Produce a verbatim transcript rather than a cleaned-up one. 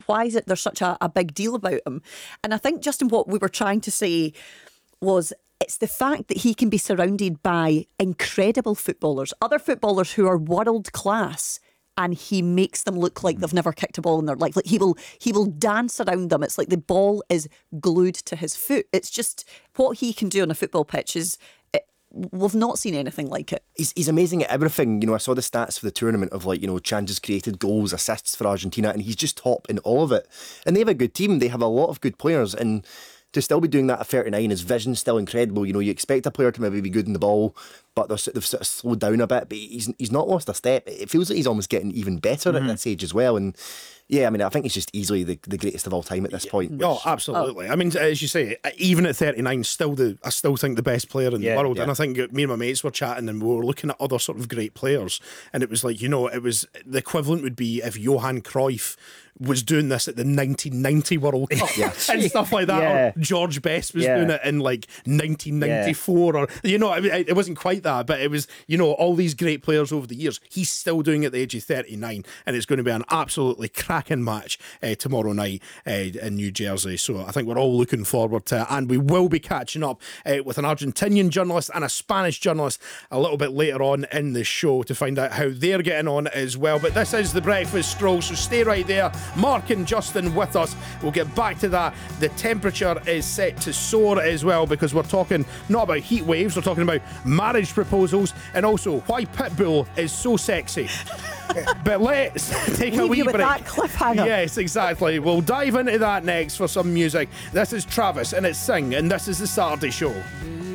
why is it there's such a, a big deal about him? And I think, Justin, what we were trying to say was it's the fact that he can be surrounded by incredible footballers, other footballers who are world class, and he makes them look like they've never kicked a ball in their life. Like he will, he will dance around them. It's like the ball is glued to his foot. It's just what he can do on a football pitch is. It, we've not seen anything like it. He's he's amazing at everything. You know, I saw the stats for the tournament of like you know chances created, goals, assists for Argentina, and he's just top in all of it. And they have a good team. They have a lot of good players, and to still be doing that at thirty-nine, his vision's still incredible. You know, you expect a player to maybe be good in the ball, but they're, they've sort of slowed down a bit. But he's he's not lost a step. It feels like he's almost getting even better mm-hmm. at this age as well. And yeah, I mean, I think he's just easily the, the greatest of all time at this point. Which, oh, absolutely. Oh. I mean, as you say, even at thirty-nine, still the I still think the best player in yeah, the world. Yeah. And I think me and my mates were chatting and we were looking at other sort of great players. And it was like, you know, it was the equivalent would be if Johan Cruyff was doing this at the nineteen ninety World Cup yeah. and stuff like that. Yeah. Or George Best was yeah. doing it in like nineteen ninety-four yeah. or, you know, I mean, it wasn't quite that, but it was, you know, all these great players over the years. He's still doing it at the age of thirty-nine, and it's going to be an absolutely cracking match uh, tomorrow night uh, in New Jersey. So I think we're all looking forward to it, and we will be catching up uh, with an Argentinian journalist and a Spanish journalist a little bit later on in the show to find out how they're getting on as well. But this is the Breakfast Stroll, so stay right there. Mark and Justin with us. We'll get back to that. The temperature is set to soar as well, because we're talking not about heat waves, we're talking about marriage proposals and also why Pitbull is so sexy. But let's take Leave a wee you with break. That cliffhanger. Yes, exactly. We'll dive into that next for some music. This is Travis and it's Sing, and this is the Saturday Show.